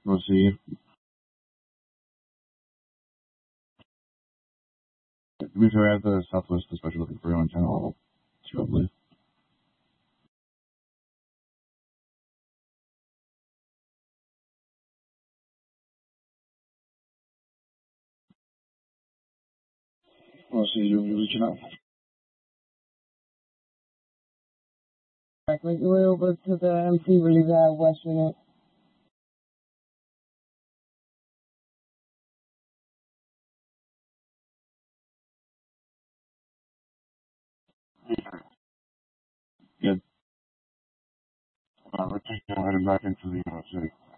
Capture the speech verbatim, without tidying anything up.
We'll see. To be fair, I have the Southwest especially looking for on channel. Probably. We'll see. You'll be reaching out. Like, make your way over to the M C release I have Western it. Good. Uh, we're taking heading back into the U S A.